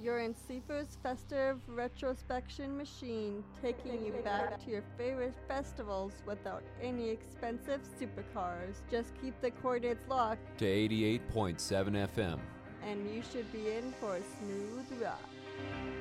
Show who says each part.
Speaker 1: You're in Sifu's festive retrospection machine, taking you back to your favorite festivals without any expensive supercars. Just keep the coordinates locked
Speaker 2: to 88.7 FM.
Speaker 1: and you should be in for a smooth ride.